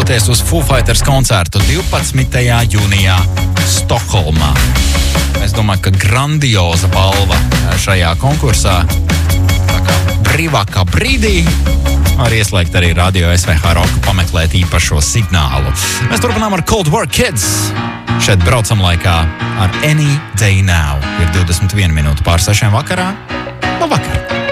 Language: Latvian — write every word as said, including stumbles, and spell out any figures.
doties uz Foo Fighters koncertu divpadsmitajā jūnijā Stokholmā. Es domāju, ka grandioza balva šajā konkursā. Tā kā brīvākā brīdī var ieslēgt arī radio S V H Roku, pameklēt īpašo signālu. Mēs turpinām ar Cold War Kids. Šeit braucam laikā ar Any Day Now. Ir divdesmit viena minūte pār sešiem vakarā. Labvakar!